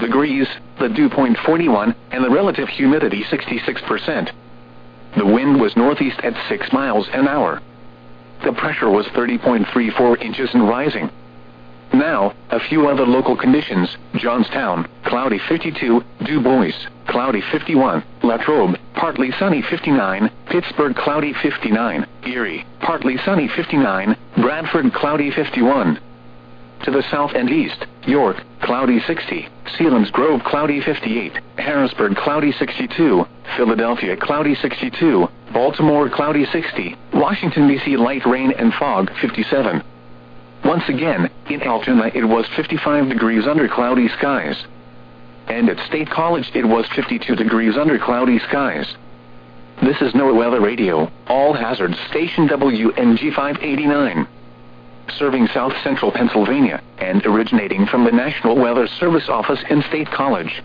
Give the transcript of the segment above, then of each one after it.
degrees, the dew point 41, and the relative humidity 66%. The wind was northeast at 6 miles an hour. The pressure was 30.34 inches and rising. Now, a few other local conditions: Johnstown, cloudy 52, Du Bois, cloudy 51, Latrobe, partly sunny 59, Pittsburgh, cloudy 59, Erie, partly sunny 59, Bradford, cloudy 51. To the south and east, York, cloudy 60, Selinsgrove, cloudy 58, Harrisburg, cloudy 62, Philadelphia, cloudy 62, Baltimore, cloudy 60, Washington, D.C., light rain and fog 57. Once again, in Altoona it was 55 degrees under cloudy skies. And at State College it was 52 degrees under cloudy skies. This is NOAA Weather Radio, all hazards station WNG 589. Serving South Central Pennsylvania, and originating from the National Weather Service office in State College.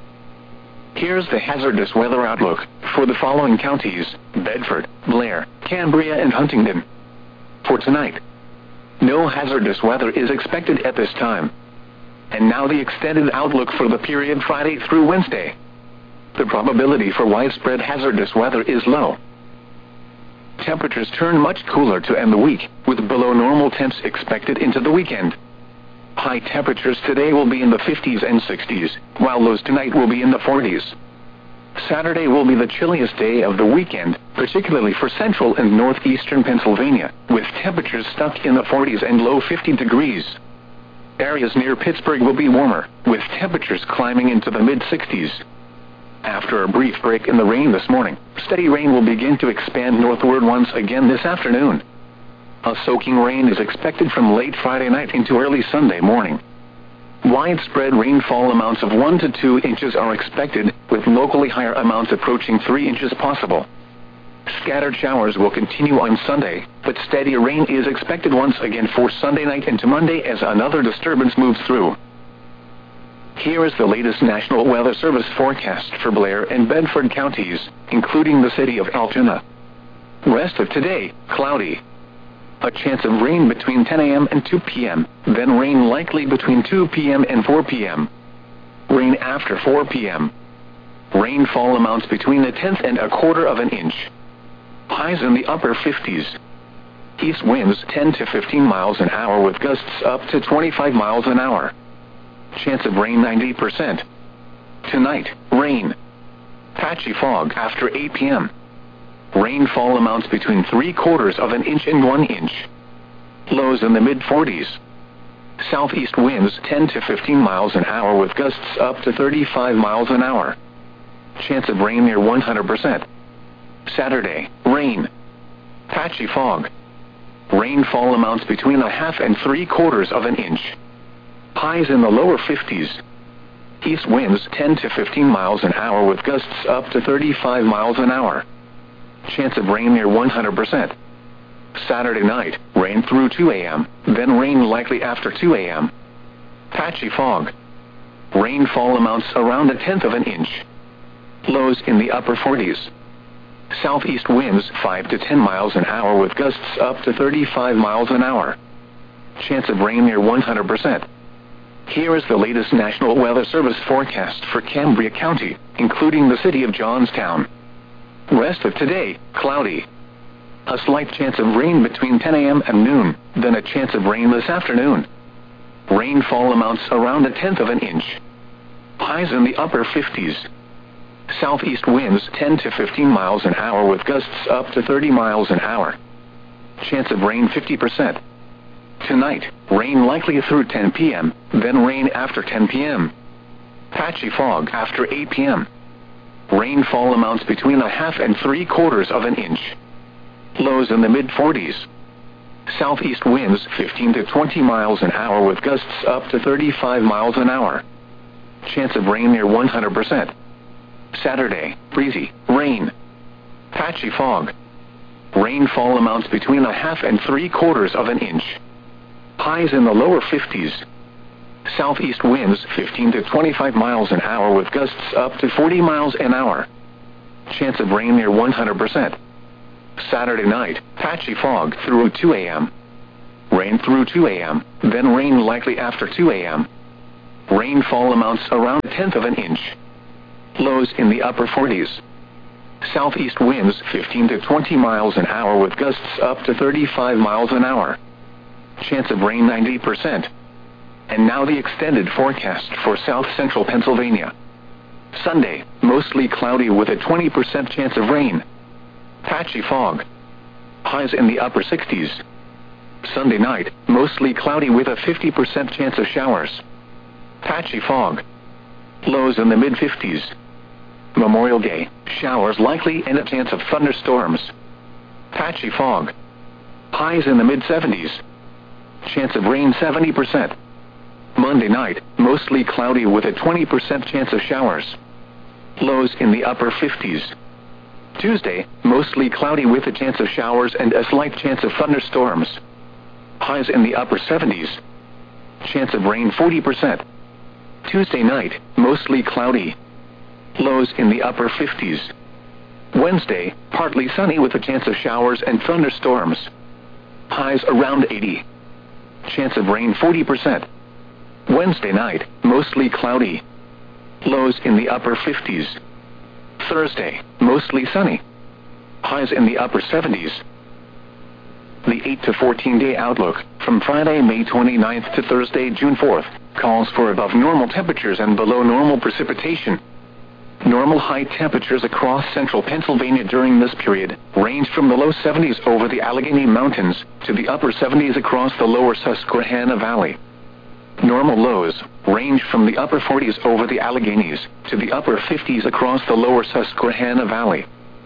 Here's the hazardous weather outlook for the following counties: Bedford, Blair, Cambria, and Huntingdon. For tonight, no hazardous weather is expected at this time. And now the extended outlook for the period Friday through Wednesday. The probability for widespread hazardous weather is low. Temperatures turn much cooler to end the week, with below normal temps expected into the weekend. High temperatures today will be in the 50s and 60s, while lows tonight will be in the 40s. Saturday will be the chilliest day of the weekend, particularly for central and northeastern Pennsylvania, with temperatures stuck in the 40s and low 50 degrees. Areas near Pittsburgh will be warmer, with temperatures climbing into the mid-60s. After a brief break in the rain this morning, steady rain will begin to expand northward once again this afternoon. A soaking rain is expected from late Friday night into early Sunday morning. Widespread rainfall amounts of 1 to 2 inches are expected, with locally higher amounts approaching 3 inches possible. Scattered showers will continue on Sunday, but steady rain is expected once again for Sunday night into Monday as another disturbance moves through. Here is the latest National Weather Service forecast for Blair and Bedford counties, including the city of Altoona. Rest of today, cloudy. A chance of rain between 10 a.m. and 2 p.m., then rain likely between 2 p.m. and 4 p.m. Rain after 4 p.m. Rainfall amounts between a tenth and a quarter of an inch. Highs in the upper 50s. East winds 10 to 15 miles an hour with gusts up to 25 miles an hour. Chance of rain 90%. Tonight, rain. Patchy fog after 8 p.m. Rainfall amounts between 3/4 of an inch and 1 inch. Lows in the mid-40s. Southeast winds 10 to 15 miles an hour with gusts up to 35 miles an hour. Chance of rain near 100%. Saturday, rain. Patchy fog. Rainfall amounts between a half and 3/4 of an inch. Highs in the lower 50s. East winds 10 to 15 miles an hour with gusts up to 35 miles an hour. Chance of rain near 100%. Saturday night, rain through 2 a.m., then rain likely after 2 a.m. Patchy fog. Rainfall amounts around a tenth of an inch. Lows in the upper 40s. Southeast winds 5 to 10 miles an hour with gusts up to 35 miles an hour. Chance of rain near 100%. Here is the latest National Weather Service forecast for Cambria County, including the city of Johnstown. Rest of today, cloudy. A slight chance of rain between 10 a.m. and noon, then a chance of rain this afternoon. Rainfall amounts around a tenth of an inch. Highs in the upper 50s. Southeast winds 10 to 15 miles an hour with gusts up to 30 miles an hour. Chance of rain 50%. Tonight, rain likely through 10 p.m., then rain after 10 p.m. Patchy fog after 8 p.m. Rainfall amounts between a half and 3/4 of an inch. Lows in the mid-40s. Southeast winds 15 to 20 miles an hour with gusts up to 35 miles an hour. Chance of rain near 100%. Saturday, breezy, rain. Patchy fog. Rainfall amounts between a half and 3/4 of an inch. Highs in the lower 50s. Southeast winds 15 to 25 miles an hour with gusts up to 40 miles an hour. Chance of rain near 100%. Saturday night, patchy fog through 2 a.m. Rain through 2 a.m., then rain likely after 2 a.m. Rainfall amounts around a tenth of an inch. Lows in the upper 40s. Southeast winds 15 to 20 miles an hour with gusts up to 35 miles an hour. Chance of rain 90%. And now the extended forecast for south central Pennsylvania. Sunday, mostly cloudy with a 20% chance of rain. Patchy fog. Highs in the upper 60s. Sunday night, mostly cloudy with a 50% chance of showers. Patchy fog. Lows in the mid-50s. Memorial Day, showers likely and a chance of thunderstorms. Patchy fog. Highs in the mid-70s. Chance of rain 70%. Monday night, mostly cloudy with a 20% chance of showers. Lows in the upper 50s. Tuesday, mostly cloudy with a chance of showers and a slight chance of thunderstorms. Highs in the upper 70s. Chance of rain 40%. Tuesday night, mostly cloudy. Lows in the upper 50s. Wednesday, partly sunny with a chance of showers and thunderstorms. Highs around 80. Chance of rain 40%. Wednesday night, mostly cloudy. Lows in the upper 50s. Thursday, mostly sunny. Highs in the upper 70s. The 8 to 14-day outlook, from Friday, May 29th to Thursday, June 4th, calls for above normal temperatures and below normal precipitation. Normal high temperatures across central Pennsylvania during this period range from the low 70s over the Allegheny Mountains to the upper 70s across the lower Susquehanna Valley. Normal lows range from the upper 40s over the Alleghenies to the upper 50s across the lower Susquehanna Valley.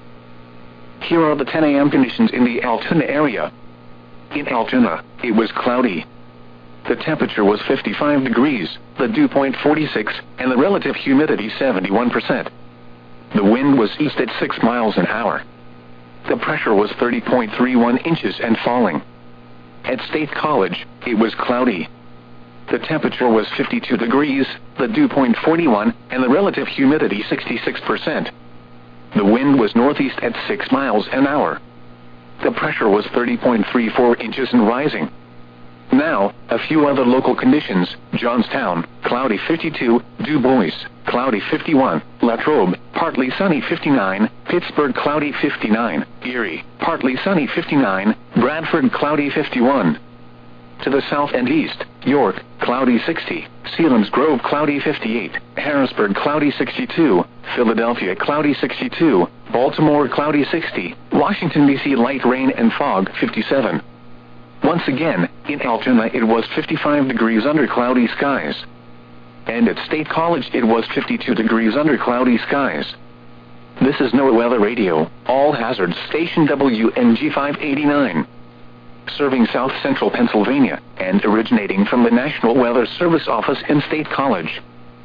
Here are the 10 a.m. conditions in the Altoona area. In Altoona, it was cloudy. The temperature was 55 degrees, the dew point 46, and the relative humidity 71%. The wind was east at 6 miles an hour. The pressure was 30.31 inches and falling. At State College, it was cloudy. The temperature was 52 degrees, the dew point 41, and the relative humidity 66%. The wind was northeast at 6 miles an hour. The pressure was 30.34 inches and rising. Now, a few other local conditions: Johnstown, cloudy 52, Du Bois, cloudy 51, Latrobe, partly sunny 59, Pittsburgh, cloudy 59, Erie, partly sunny 59, Bradford, cloudy 51. To the south and east, York, cloudy 60, Selinsgrove, cloudy 58, Harrisburg, cloudy 62, Philadelphia, cloudy 62, Baltimore, cloudy 60, Washington, D.C., light rain and fog 57. Once again, in Altoona it was 55 degrees under cloudy skies. And at State College it was 52 degrees under cloudy skies. This is NOAA Weather Radio, all hazards, station WNG 589. Serving south central Pennsylvania, and originating from the National Weather Service office in State College.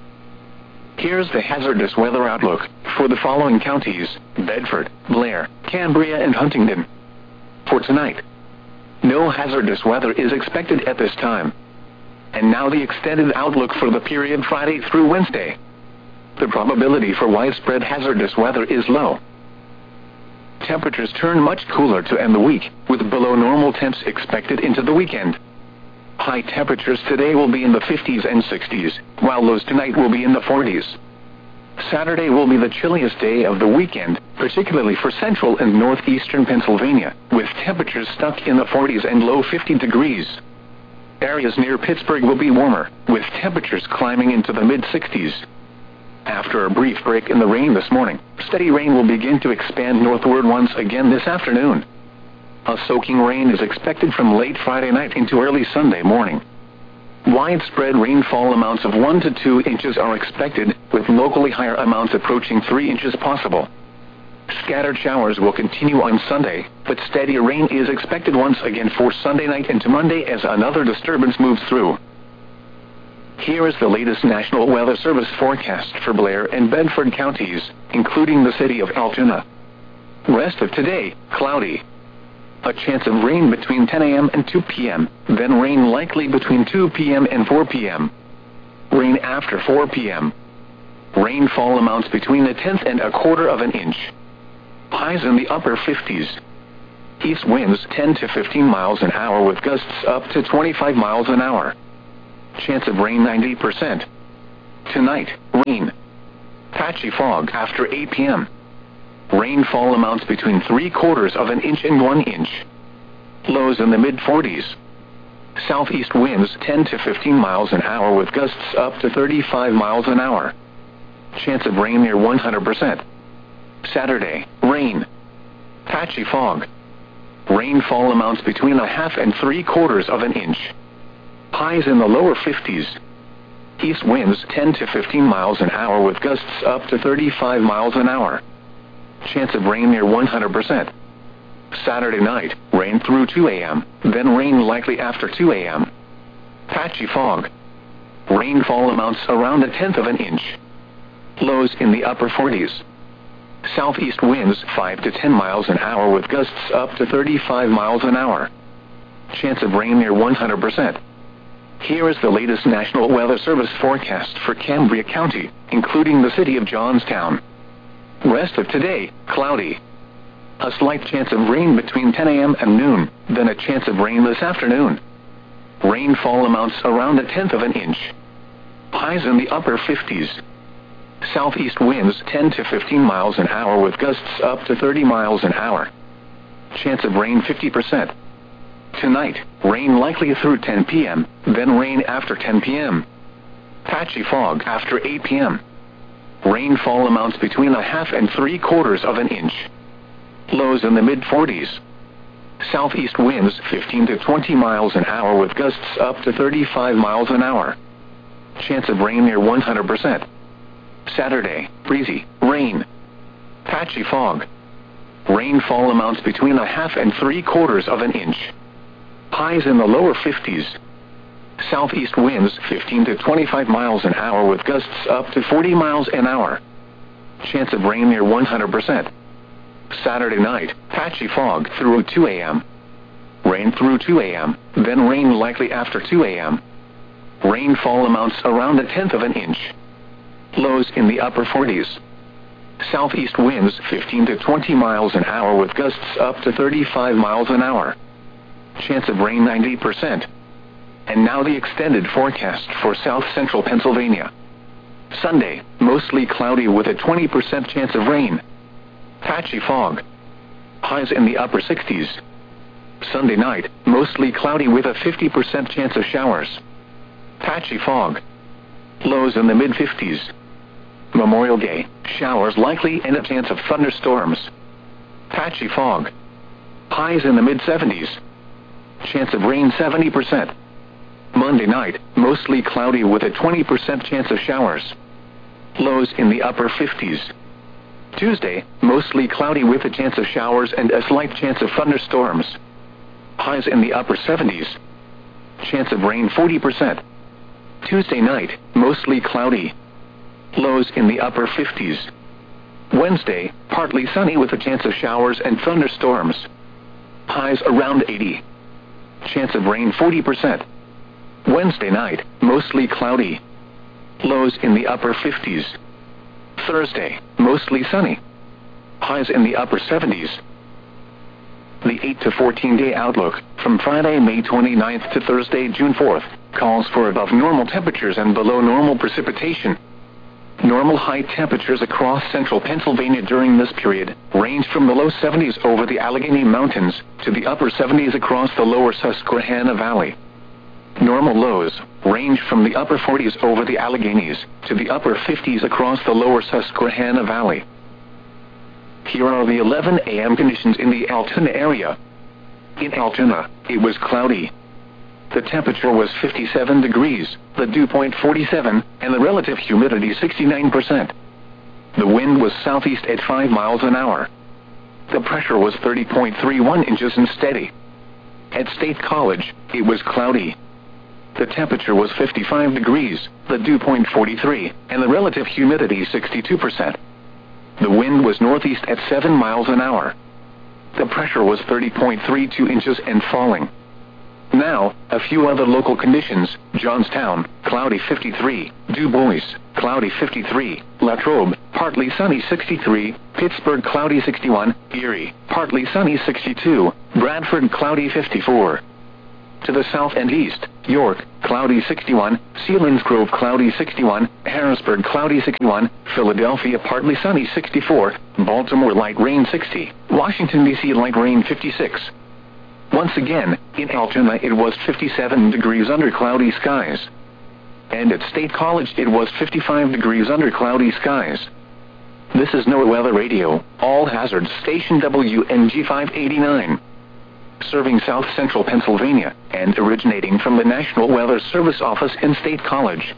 Here's the hazardous weather outlook for the following counties: Bedford, Blair, Cambria, and Huntingdon. For tonight, no hazardous weather is expected at this time. And now the extended outlook for the period Friday through Wednesday. The probability for widespread hazardous weather is low. Temperatures turn much cooler to end the week, with below normal temps expected into the weekend. High temperatures today will be in the 50s and 60s, while lows tonight will be in the 40s. Saturday will be the chilliest day of the weekend, particularly for central and northeastern Pennsylvania, with temperatures stuck in the 40s and low 50 degrees. Areas near Pittsburgh will be warmer, with temperatures climbing into the mid-60s. After a brief break in the rain this morning, steady rain will begin to expand northward once again this afternoon. A soaking rain is expected from late Friday night into early Sunday morning. Widespread rainfall amounts of 1 to 2 inches are expected, with locally higher amounts approaching 3 inches possible. Scattered showers will continue on Sunday, but steady rain is expected once again for Sunday night into Monday as another disturbance moves through. Here is the latest National Weather Service forecast for Blair and Bedford counties, including the city of Altoona. Rest of today, cloudy. A chance of rain between 10 a.m. and 2 p.m., then rain likely between 2 p.m. and 4 p.m. Rain after 4 p.m. Rainfall amounts between a tenth and a quarter of an inch. Highs in the upper 50s. East winds 10 to 15 miles an hour with gusts up to 25 miles an hour. Chance of rain 90%. Tonight, rain. Patchy fog after 8 p.m. Rainfall amounts between 3/4 of an inch and 1 inch. Lows in the mid-40s. Southeast winds 10 to 15 miles an hour with gusts up to 35 miles an hour. Chance of rain near 100%. Saturday, rain. Patchy fog. Rainfall amounts between 1/2 and 3/4 of an inch. Highs in the lower 50s. East winds 10 to 15 miles an hour with gusts up to 35 miles an hour. Chance of rain near 100%. Saturday night, rain through 2 a.m., then rain likely after 2 a.m. Patchy fog. Rainfall amounts around 1/10 of an inch. Lows in the upper 40s. Southeast winds 5 to 10 miles an hour with gusts up to 35 miles an hour. Chance of rain near 100%. Here is the latest National Weather Service forecast for Cambria County, including the city of Johnstown. Rest of today, cloudy. A slight chance of rain between 10 a.m. and noon, then a chance of rain this afternoon. Rainfall amounts around 1/10 of an inch. Highs in the upper 50s. Southeast winds 10 to 15 miles an hour with gusts up to 30 miles an hour. Chance of rain 50%. Tonight, rain likely through 10 p.m., then rain after 10 p.m. Patchy fog after 8 p.m. Rainfall amounts between 1/2 and 3/4 of an inch. Lows in the mid-40s. Southeast winds 15 to 20 miles an hour with gusts up to 35 miles an hour. Chance of rain near 100%. Saturday, breezy, rain. Patchy fog. Rainfall amounts between 1/2 and 3/4 of an inch. Highs in the lower 50s. Southeast winds 15 to 25 miles an hour with gusts up to 40 miles an hour. Chance of rain near 100%. Saturday night, patchy fog through 2 a.m. Rain through 2 a.m., then rain likely after 2 a.m. Rainfall amounts around 1/10 of an inch. Lows in the upper 40s. Southeast winds 15 to 20 miles an hour with gusts up to 35 miles an hour. Chance of rain 90%. And now the extended forecast for south central Pennsylvania. Sunday, mostly cloudy with a 20% chance of rain. Patchy fog. Highs in the upper 60s. Sunday night, mostly cloudy with a 50% chance of showers. Patchy fog. Lows in the mid-50s. Memorial Day, showers likely and a chance of thunderstorms. Patchy fog. Highs in the mid-70s. Chance of rain 70%. Monday night, mostly cloudy with a 20% chance of showers. Lows in the upper 50s. Tuesday, mostly cloudy with a chance of showers and a slight chance of thunderstorms. Highs in the upper 70s. Chance of rain 40%. Tuesday night, mostly cloudy. Lows in the upper 50s. Wednesday, partly sunny with a chance of showers and thunderstorms. Highs around 80. Chance of rain 40%. Wednesday night, mostly cloudy. Lows in the upper 50s. Thursday, mostly sunny. Highs in the upper 70s. The 8 to 14-day outlook, from Friday, May 29th to Thursday, June 4th, calls for above normal temperatures and below normal precipitation. Normal high temperatures across central Pennsylvania during this period range from the low 70s over the Allegheny Mountains to the upper 70s across the lower Susquehanna Valley. Normal lows range from the upper 40s over the Alleghenies to the upper 50s across the lower Susquehanna Valley. Here are the 11 a.m. conditions in the Altoona area. In Altoona, it was cloudy. The temperature was 57 degrees, the dew point 47, and the relative humidity 69%. The wind was southeast at 5 miles an hour. The pressure was 30.31 inches and steady. At State College, it was cloudy. The temperature was 55 degrees, the dew point 43, and the relative humidity 62%. The wind was northeast at 7 miles an hour. The pressure was 30.32 inches and falling. Now, a few other local conditions: Johnstown, cloudy 53, Du Bois, cloudy 53, Latrobe, partly sunny 63, Pittsburgh, cloudy 61, Erie, partly sunny 62, Bradford, cloudy 54. To the south and east, York, cloudy 61, Selinsgrove cloudy 61, Harrisburg cloudy 61, Philadelphia partly sunny 64, Baltimore light rain 60, Washington, D.C. light rain 56. Once again, in Altoona it was 57 degrees under cloudy skies. And at State College it was 55 degrees under cloudy skies. This is NOAA Weather Radio, all hazards station WNG 589. Serving South Central Pennsylvania, and originating from the National Weather Service office in State College.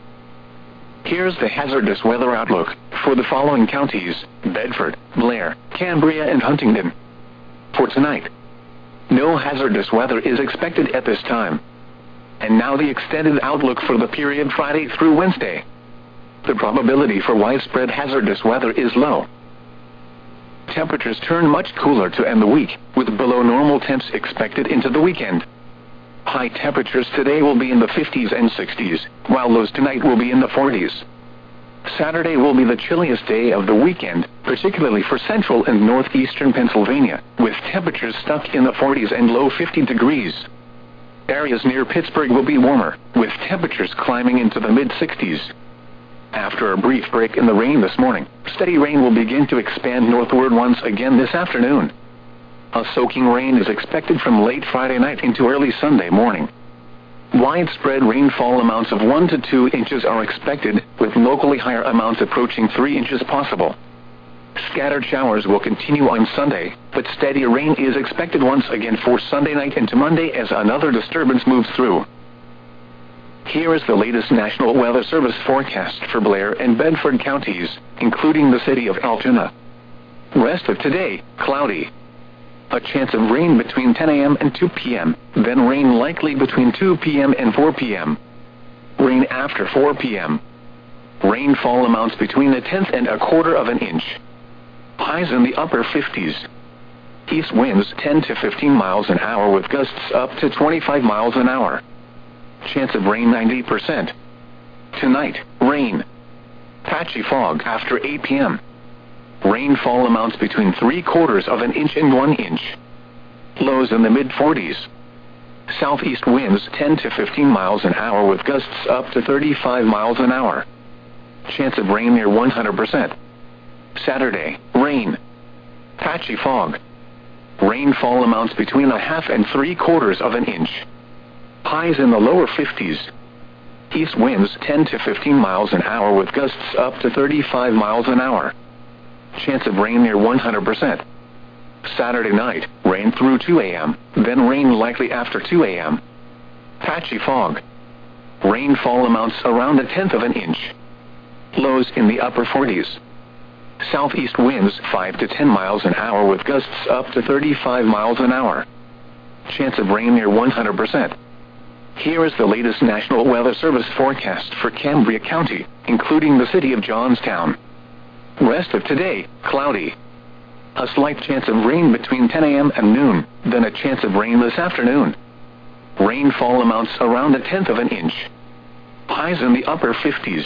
Here's the hazardous weather outlook for the following counties: Bedford, Blair, Cambria, and Huntingdon. For tonight, no hazardous weather is expected at this time. And now the extended outlook for the period Friday through Wednesday. The probability for widespread hazardous weather is low. Temperatures turn much cooler to end the week, with below normal temps expected into the weekend. High temperatures today will be in the 50s and 60s, while lows tonight will be in the 40s. Saturday will be the chilliest day of the weekend, particularly for central and northeastern Pennsylvania, with temperatures stuck in the 40s and low 50 degrees. Areas near Pittsburgh will be warmer, with temperatures climbing into the mid-60s. After a brief break in the rain this morning, steady rain will begin to expand northward once again this afternoon. A soaking rain is expected from late Friday night into early Sunday morning. Widespread rainfall amounts of 1 to 2 inches are expected, with locally higher amounts approaching 3 inches possible. Scattered showers will continue on Sunday, but steady rain is expected once again for Sunday night into Monday as another disturbance moves through. Here is the latest National Weather Service forecast for Blair and Bedford counties, including the city of Altoona. Rest of today, cloudy. A chance of rain between 10 a.m. and 2 p.m., then rain likely between 2 p.m. and 4 p.m. Rain after 4 p.m. Rainfall amounts between a tenth and a quarter of an inch. Highs in the upper 50s. East winds 10 to 15 miles an hour with gusts up to 25 miles an hour. Chance of rain 90%. Tonight, rain. Patchy fog after 8 p.m. Rainfall amounts between 3/4 of an inch and 1 inch. Lows in the mid-40s. Southeast winds 10 to 15 miles an hour with gusts up to 35 miles an hour. Chance of rain near 100%. Saturday, rain. Patchy fog. Rainfall amounts between a half and 3/4 of an inch. Highs in the lower 50s. East winds 10 to 15 miles an hour with gusts up to 35 miles an hour. Chance of rain near 100%. Saturday night, rain through 2 a.m., then rain likely after 2 a.m. Patchy fog. Rainfall amounts around a tenth of an inch. Lows in the upper 40s. Southeast winds 5 to 10 miles an hour with gusts up to 35 miles an hour. Chance of rain near 100%. Here is the latest National Weather Service forecast for Cambria County, including the city of Johnstown. Rest of today, cloudy. A slight chance of rain between 10 a.m. and noon, then a chance of rain this afternoon. Rainfall amounts around a tenth of an inch. Highs in the upper 50s.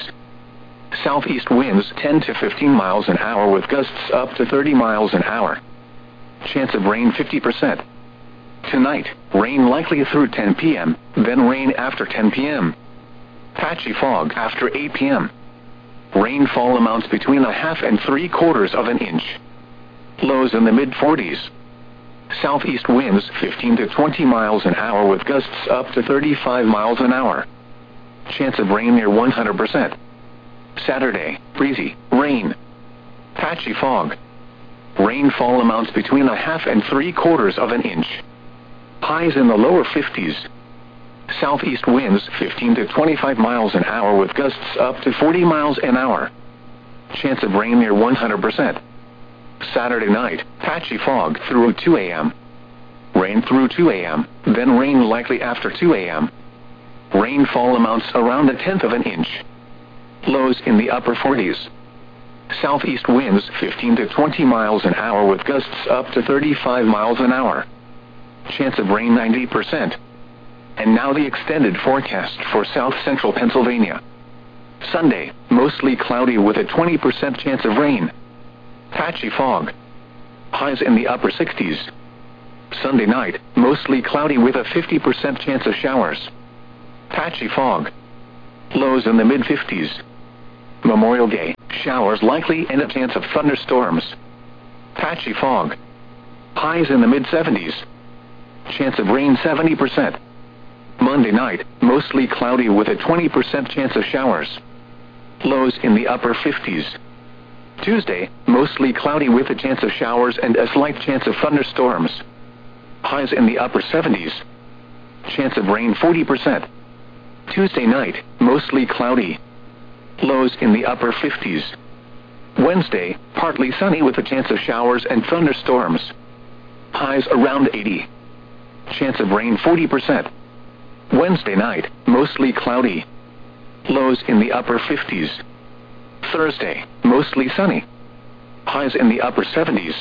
Southeast winds 10 to 15 miles an hour with gusts up to 30 miles an hour. Chance of rain 50%. Tonight, rain likely through 10 p.m., then rain after 10 p.m. Patchy fog after 8 p.m. Rainfall amounts between a half and 3/4 of an inch. Lows in the mid-40s. Southeast winds 15 to 20 miles an hour with gusts up to 35 miles an hour. Chance of rain near 100%. Saturday, breezy, rain. Patchy fog. Rainfall amounts between a half and 3/4 of an inch. Highs in the lower 50s. Southeast winds 15 to 25 miles an hour with gusts up to 40 miles an hour. Chance of rain near 100%. Saturday night, patchy fog through 2 a.m. Rain through 2 a.m., then rain likely after 2 a.m. Rainfall amounts around a tenth of an inch. Lows in the upper 40s. Southeast winds 15 to 20 miles an hour with gusts up to 35 miles an hour. Chance of rain 90%. And now the extended forecast for South Central Pennsylvania. Sunday, mostly cloudy with a 20% chance of rain. Patchy fog. Highs in the upper 60s. Sunday night, mostly cloudy with a 50% chance of showers. Patchy fog. Lows in the mid-50s. Memorial Day, showers likely and a chance of thunderstorms. Patchy fog. Highs in the mid-70s. Chance of rain 70%. Monday night, mostly cloudy with a 20% chance of showers. Lows in the upper 50s. Tuesday, mostly cloudy with a chance of showers and a slight chance of thunderstorms. Highs in the upper 70s. Chance of rain 40%. Tuesday night, mostly cloudy. Lows in the upper 50s. Wednesday, partly sunny with a chance of showers and thunderstorms. Highs around 80. Chance of rain 40%. Wednesday night, mostly cloudy. Lows in the upper 50s. Thursday, mostly sunny. Highs in the upper 70s.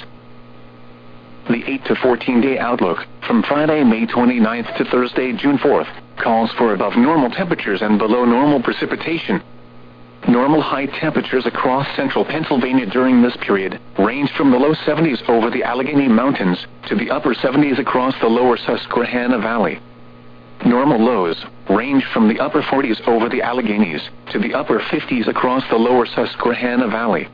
The 8 to 14-day outlook, from Friday, May 29th to Thursday, June 4th, calls for above normal temperatures and below normal precipitation. Normal high temperatures across central Pennsylvania during this period range from the low 70s over the Allegheny Mountains to the upper 70s across the lower Susquehanna Valley. Normal lows range from the upper 40s over the Alleghenies to the upper 50s across the lower Susquehanna Valley.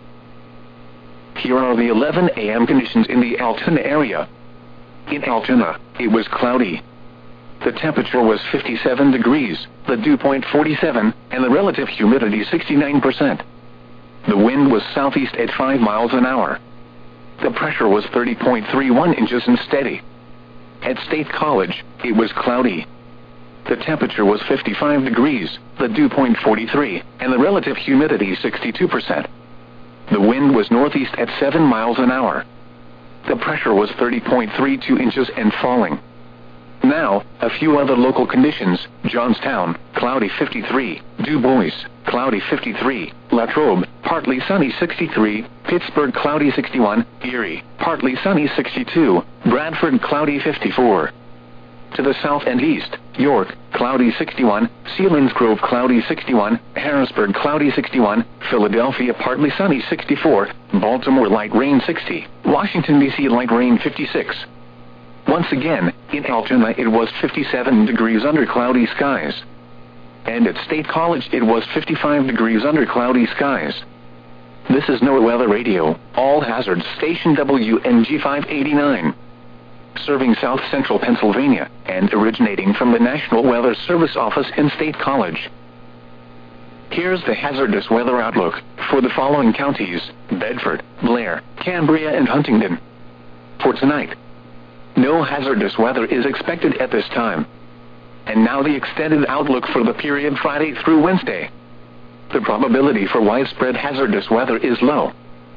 Here are the 11 a.m. conditions in the Altoona area. In Altoona, it was cloudy. The temperature was 57 degrees, the dew point 47, and the relative humidity 69%. The wind was southeast at 5 miles an hour. The pressure was 30.31 inches and steady. At State College, it was cloudy. The temperature was 55 degrees, the dew point 43, and the relative humidity 62%. The wind was northeast at 7 miles an hour. The pressure was 30.32 inches and falling. Now, a few other local conditions: Johnstown, cloudy 53, Du Bois, cloudy 53, Latrobe, partly sunny 63, Pittsburgh, cloudy 61, Erie, partly sunny 62, Bradford, cloudy 54. To the south and east, York, cloudy 61, Selinsgrove, cloudy 61, Harrisburg, cloudy 61, Philadelphia, partly sunny 64, Baltimore, light rain 60, Washington, D.C., light rain 56. Once again, in Altoona it was 57 degrees under cloudy skies. And at State College it was 55 degrees under cloudy skies. This is NOAA Weather Radio, all hazards station WNG 589. Serving South Central Pennsylvania, and originating from the National Weather Service office in State College. Here's the hazardous weather outlook for the following counties: Bedford, Blair, Cambria, and Huntingdon. For tonight, no hazardous weather is expected at this time. And now the extended outlook for the period Friday through Wednesday. The probability for widespread hazardous weather is low.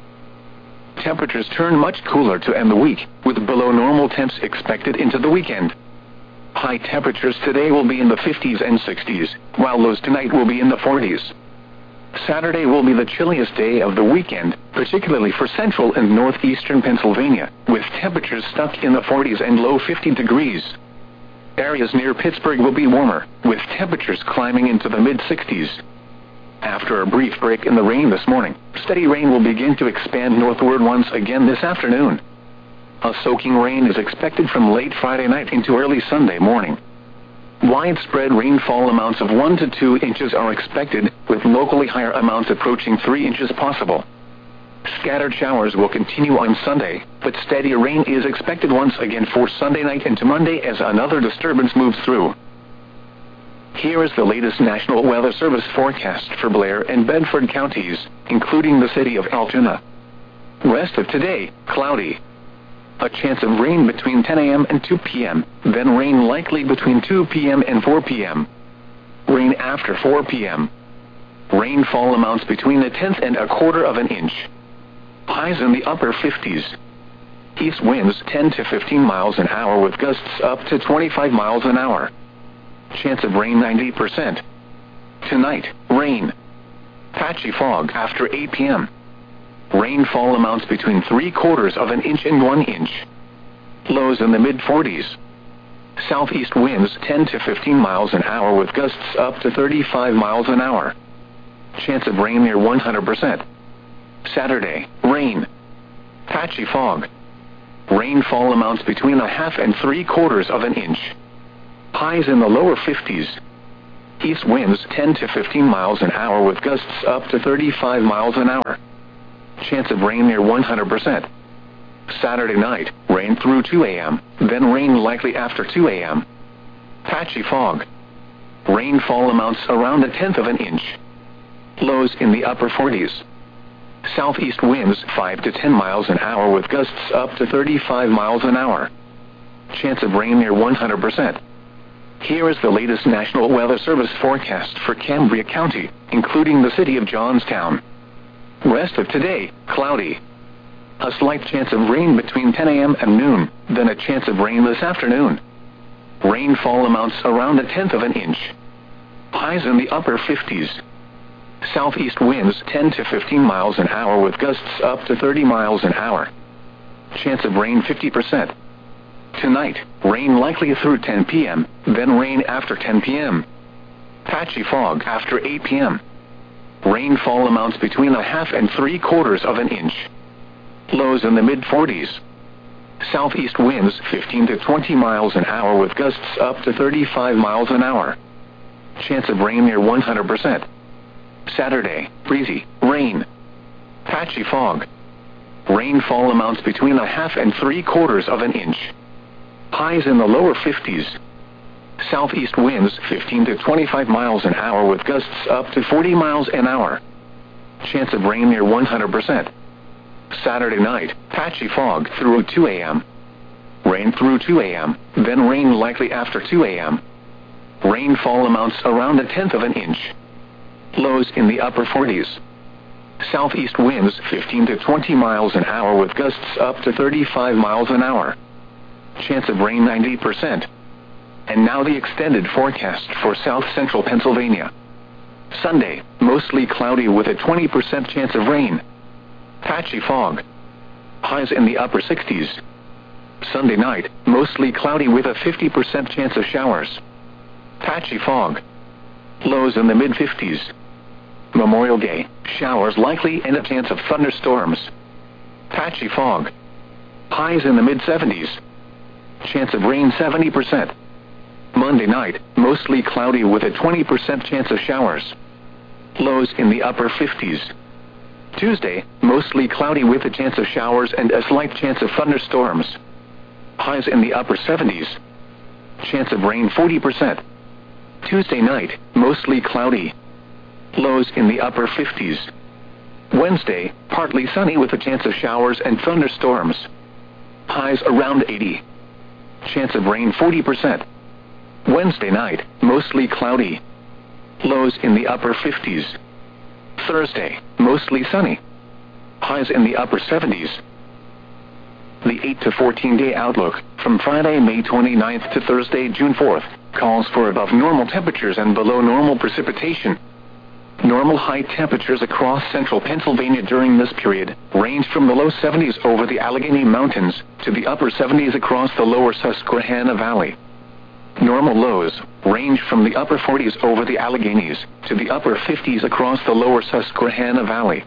Temperatures turn much cooler to end the week, with below normal temps expected into the weekend. High temperatures today will be in the 50s and 60s, while lows tonight will be in the 40s. Saturday will be the chilliest day of the weekend, particularly for central and northeastern Pennsylvania, with temperatures stuck in the 40s and low 50 degrees. Areas near Pittsburgh will be warmer, with temperatures climbing into the mid-60s. After a brief break in the rain this morning, steady rain will begin to expand northward once again this afternoon. A soaking rain is expected from late Friday night into early Sunday morning. Widespread rainfall amounts of 1 to 2 inches are expected, with locally higher amounts approaching 3 inches possible. Scattered showers will continue on Sunday, but steadier rain is expected once again for Sunday night into Monday as another disturbance moves through. Here is the latest National Weather Service forecast for Blair and Bedford counties, including the city of Altoona. Rest of today, cloudy. A chance of rain between 10 a.m. and 2 p.m., then rain likely between 2 p.m. and 4 p.m. Rain after 4 p.m. Rainfall amounts between a tenth and a quarter of an inch. Highs in the upper 50s. East winds 10 to 15 miles an hour with gusts up to 25 miles an hour. Chance of rain 90%. Tonight, rain. Patchy fog after 8 p.m. Rainfall amounts between 3/4 of an inch and 1 inch. Lows in the mid-40s. Southeast winds 10 to 15 miles an hour with gusts up to 35 miles an hour. Chance of rain near 100%. Saturday, rain. Patchy fog. Rainfall amounts between 1/2 and 3/4 of an inch. Highs in the lower 50s. East winds 10 to 15 miles an hour with gusts up to 35 miles an hour. Chance of rain near 100%. Saturday night, rain through 2 a.m., then rain likely after 2 a.m. Patchy fog. Rainfall amounts around 1/10 of an inch. Lows in the upper 40s. Southeast winds 5 to 10 miles an hour with gusts up to 35 miles an hour. Chance of rain near 100%. Here is the latest National Weather Service forecast for Cambria County, including the city of Johnstown. Rest of today, cloudy. A slight chance of rain between 10 a.m. and noon, then a chance of rain this afternoon. Rainfall amounts around 1/10 of an inch. Highs in the upper 50s. Southeast winds 10 to 15 miles an hour with gusts up to 30 miles an hour. Chance of rain 50%. Tonight, rain likely through 10 p.m., then rain after 10 p.m. Patchy fog after 8 p.m. Rainfall amounts between 1/2 and 3/4 of an inch. Lows in the mid-40s. Southeast winds 15 to 20 miles an hour with gusts up to 35 miles an hour. Chance of rain near 100%. Saturday, breezy, rain. Patchy fog. Rainfall amounts between 1/2 and 3/4 of an inch. Highs in the lower 50s. Southeast winds 15 to 25 miles an hour with gusts up to 40 miles an hour. Chance of rain near 100%. Saturday night, patchy fog through 2 a.m. Rain through 2 a.m., then rain likely after 2 a.m. Rainfall amounts around 1/10 of an inch. Lows in the upper 40s. Southeast winds 15 to 20 miles an hour with gusts up to 35 miles an hour. Chance of rain 90%. And now the extended forecast for south central Pennsylvania. Sunday, mostly cloudy with a 20% chance of rain. Patchy fog. Highs in the upper 60s. Sunday night, mostly cloudy with a 50% chance of showers. Patchy fog. Lows in the mid-50s. Memorial Day, showers likely and a chance of thunderstorms. Patchy fog. Highs in the mid-70s. Chance of rain 70%. Monday night, mostly cloudy with a 20% chance of showers. Lows in the upper 50s. Tuesday, mostly cloudy with a chance of showers and a slight chance of thunderstorms. Highs in the upper 70s. Chance of rain 40%. Tuesday night, mostly cloudy. Lows in the upper 50s. Wednesday, partly sunny with a chance of showers and thunderstorms. Highs around 80. Chance of rain 40%. Wednesday night, mostly cloudy. Lows in the upper 50s. Thursday, mostly sunny. Highs in the upper 70s. The 8 to 14-day outlook, from Friday, May 29th to Thursday, June 4th, calls for above normal temperatures and below normal precipitation. Normal high temperatures across central Pennsylvania during this period range from the low 70s over the Allegheny Mountains to the upper 70s across the lower Susquehanna Valley. Normal lows range from the upper 40s over the Alleghenies to the upper 50s across the lower Susquehanna Valley.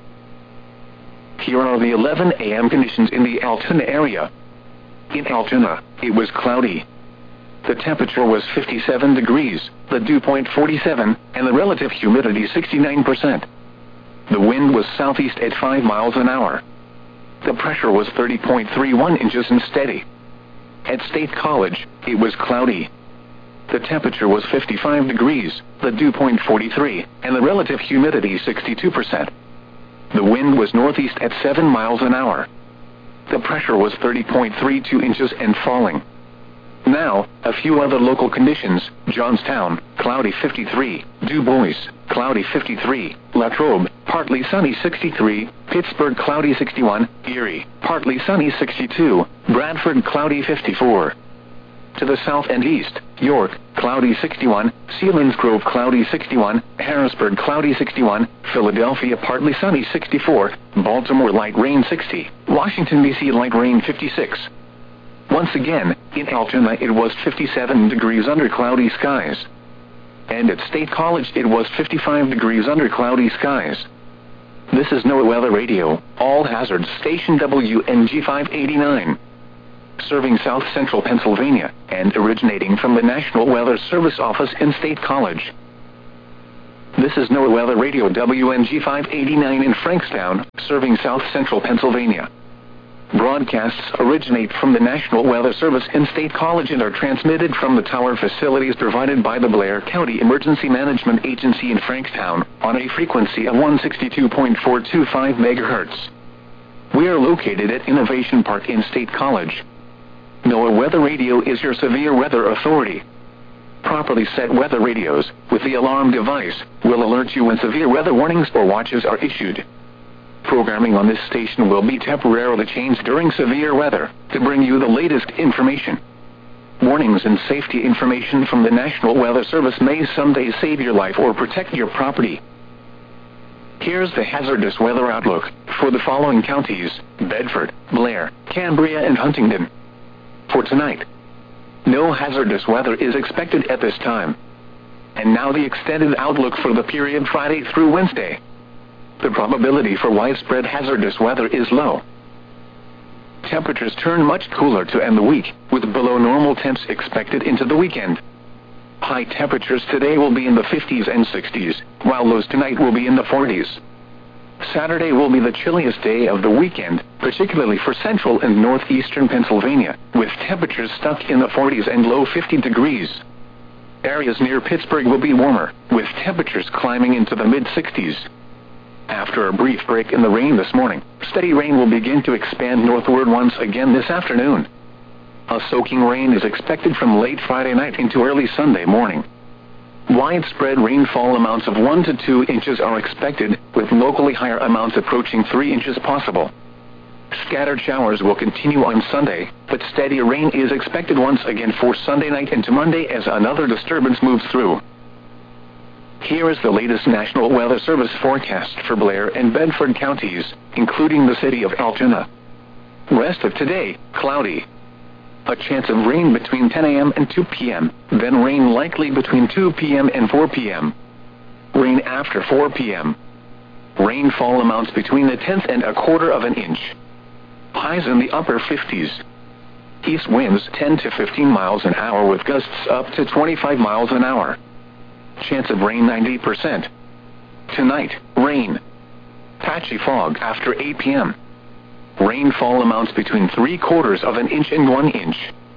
Here are the 11 a.m. conditions in the Altoona area. In Altoona, it was cloudy. The temperature was 57 degrees, the dew point 47, and the relative humidity 69%. The wind was southeast at 5 miles an hour. The pressure was 30.31 inches and steady. At State College, it was cloudy. The temperature was 55 degrees, the dew point 43, and the relative humidity 62%. The wind was northeast at 7 miles an hour. The pressure was 30.32 inches and falling. Now, a few other local conditions: Johnstown, cloudy 53, Du Bois, cloudy 53, Latrobe, partly sunny 63, Pittsburgh, cloudy 61, Erie, partly sunny 62, Bradford, cloudy 54. To the south and east, York, cloudy 61, Selinsgrove, cloudy 61, Harrisburg, cloudy 61, Philadelphia, partly sunny 64, Baltimore, light rain 60, Washington, D.C., light rain 56. Once again, in Altoona it was 57 degrees under cloudy skies. And at State College it was 55 degrees under cloudy skies. This is NOAA Weather Radio, all hazards, station WNG 589. Serving south central Pennsylvania, and originating from the National Weather Service office in State College. This is NOAA Weather Radio WNG 589 in Frankstown, serving South Central Pennsylvania. Broadcasts originate from the National Weather Service in State College and are transmitted from the tower facilities provided by the Blair County Emergency Management Agency in Frankstown, on a frequency of 162.425 MHz. We are located at Innovation Park in State College. NOAA Weather Radio is your severe weather authority. Properly set weather radios, with the alarm device, will alert you when severe weather warnings or watches are issued. Programming on this station will be temporarily changed during severe weather, to bring you the latest information. Warnings and safety information from the National Weather Service may someday save your life or protect your property. Here's the hazardous weather outlook for the following counties: Bedford, Blair, Cambria, and Huntingdon. For tonight, no hazardous weather is expected at this time. And now the extended outlook for the period Friday through Wednesday. The probability for widespread hazardous weather is low. Temperatures turn much cooler to end the week, with below normal temps expected into the weekend. High temperatures today will be in the 50s and 60s, while lows tonight will be in the 40s. Saturday will be the chilliest day of the weekend, particularly for central and northeastern Pennsylvania, with temperatures stuck in the 40s and low 50 degrees. Areas near Pittsburgh will be warmer, with temperatures climbing into the mid-60s. After a brief break in the rain this morning, steady rain will begin to expand northward once again this afternoon. A soaking rain is expected from late Friday night into early Sunday morning. Widespread rainfall amounts of 1 to 2 inches are expected, with locally higher amounts approaching 3 inches possible. Scattered showers will continue on Sunday, but steady rain is expected once again for Sunday night into Monday as another disturbance moves through. Here is the latest National Weather Service forecast for Blair and Bedford counties, including the city of Altoona. Rest of today, cloudy. A chance of rain between 10 a.m. and 2 p.m., then rain likely between 2 p.m. and 4 p.m. Rain after 4 p.m. Rainfall amounts between a tenth and a quarter of an inch. Highs in the upper 50s. East winds 10 to 15 miles an hour with gusts up to 25 miles an hour. Chance of rain 90%. Tonight, rain. Patchy fog after 8 p.m. Rainfall amounts between 3/4 of an inch and 1 inch.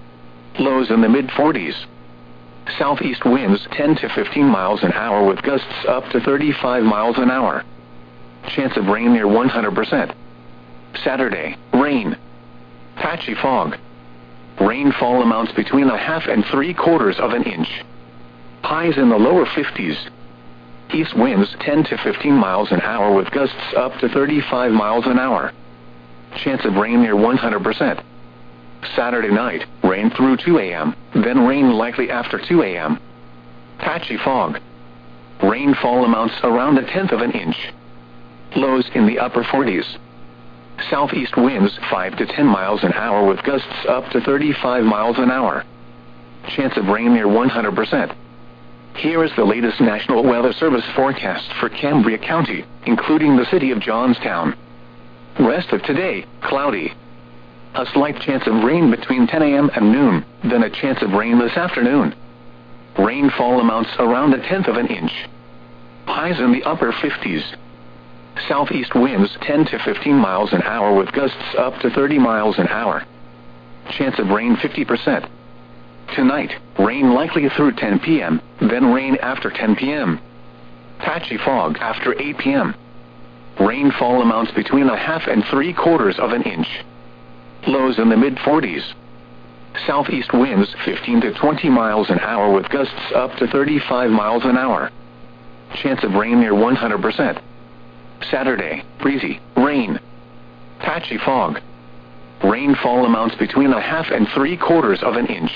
Lows in the mid-40s. Southeast winds 10 to 15 miles an hour with gusts up to 35 miles an hour. Chance of rain near 100%. Saturday, rain. Patchy fog. Rainfall amounts between a half and 3/4 of an inch. Highs in the lower 50s. East winds 10 to 15 miles an hour with gusts up to 35 miles an hour. Chance of rain near 100%. Saturday night, rain through 2 a.m., then rain likely after 2 a.m. Patchy fog. Rainfall amounts around a tenth of an inch. Lows in the upper 40s. Southeast winds 5 to 10 miles an hour with gusts up to 35 miles an hour. Chance of rain near 100%. Here is the latest National Weather Service forecast for Cambria County, including the city of Johnstown. Rest of today, cloudy. A slight chance of rain between 10 a.m. and noon, then a chance of rain this afternoon. Rainfall amounts around a tenth of an inch. Highs in the upper 50s. Southeast winds 10 to 15 miles an hour with gusts up to 30 miles an hour. Chance of rain 50%. Tonight, rain likely through 10 p.m., then rain after 10 p.m. Patchy fog after 8 p.m. Rainfall amounts between a half and 3/4 of an inch. Lows in the mid-40s. Southeast winds 15 to 20 miles an hour with gusts up to 35 miles an hour. Chance of rain near 100%. Saturday, breezy, rain. Patchy fog. Rainfall amounts between a half and 3/4 of an inch.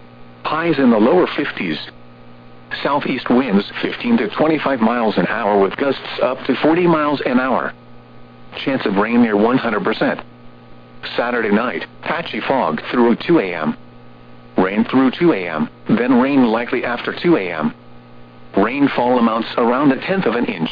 Highs in the lower 50s. Southeast winds 15 to 25 miles an hour with gusts up to 40 miles an hour. Chance of rain near 100%. Saturday night, patchy fog through 2 a.m. Rain through 2 a.m., then rain likely after 2 a.m. Rainfall amounts around a tenth of an inch.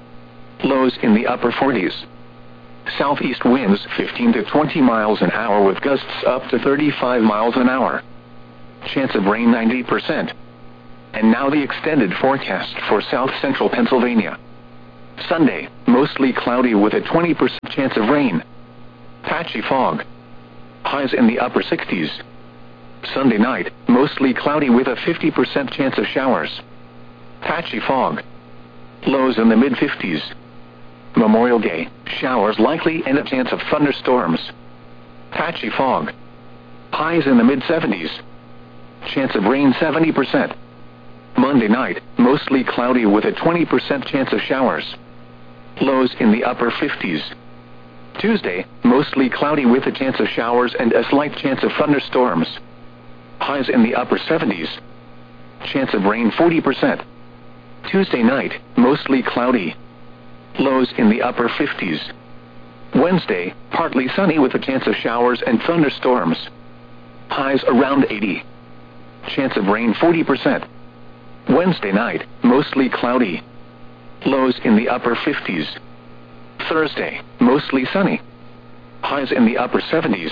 Lows in the upper 40s. Southeast winds 15 to 20 miles an hour with gusts up to 35 miles an hour. Chance of rain 90%. And now the extended forecast for south central Pennsylvania. Sunday, mostly cloudy with a 20% chance of rain. Patchy fog. Highs in the upper 60s. Sunday night, mostly cloudy with a 50% chance of showers. Patchy fog. Lows in the mid-50s. Memorial Day, showers likely and a chance of thunderstorms. Patchy fog. Highs in the mid-70s. Chance of rain 70%. Monday night, mostly cloudy with a 20% chance of showers. Lows in the upper 50s. Tuesday, mostly cloudy with a chance of showers and a slight chance of thunderstorms. Highs in the upper 70s. Chance of rain 40%. Tuesday night, mostly cloudy. Lows in the upper 50s. Wednesday, partly sunny with a chance of showers and thunderstorms. Highs around 80. Chance of rain 40%. Wednesday night, mostly cloudy. Lows in the upper 50s. Thursday, mostly sunny. Highs in the upper 70s.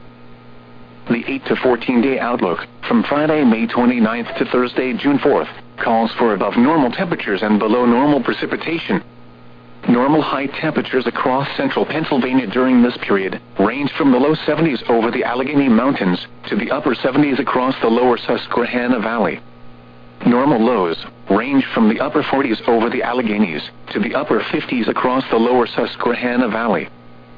The 8 to 14 day outlook, from Friday, May 29th to Thursday, June 4th, calls for above normal temperatures and below normal precipitation. Normal high temperatures across central Pennsylvania during this period range from the low 70s over the Allegheny Mountains to the upper 70s across the lower Susquehanna Valley. Normal lows range from the upper 40s over the Alleghenies to the upper 50s across the lower Susquehanna Valley.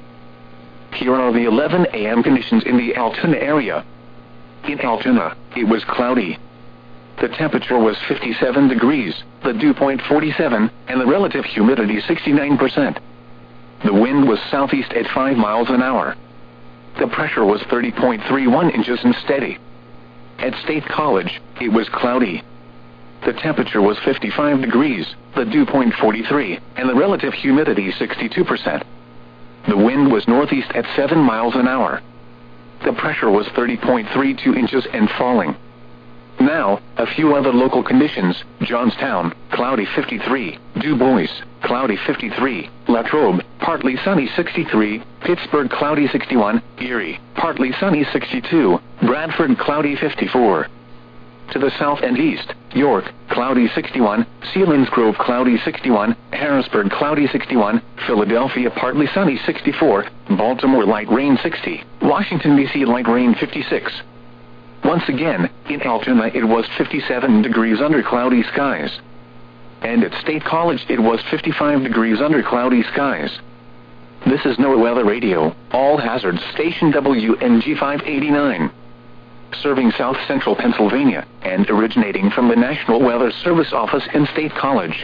Here are the 11 a.m. conditions in the Altoona area. In Altoona, it was cloudy. The temperature was 57 degrees, the dew point 47, and the relative humidity 69%. The wind was southeast at 5 miles an hour. The pressure was 30.31 inches and steady. At State College, it was cloudy. The temperature was 55 degrees, the dew point 43, and the relative humidity 62%. The wind was northeast at 7 miles an hour. The pressure was 30.32 inches and falling. Now, a few other local conditions: Johnstown, cloudy 53, Du Bois, cloudy 53, Latrobe, partly sunny 63, Pittsburgh, cloudy 61, Erie, partly sunny 62, Bradford, cloudy 54. To the south and east, York, cloudy 61, Selinsgrove, cloudy 61, Harrisburg, cloudy 61, Philadelphia, partly sunny 64, Baltimore, light rain 60, Washington, D.C., light rain 56. Once again, in Altoona it was 57 degrees under cloudy skies. And at State College it was 55 degrees under cloudy skies. This is NOAA Weather Radio, all hazards station WNG 589. Serving south central Pennsylvania, and originating from the National Weather Service office in State College.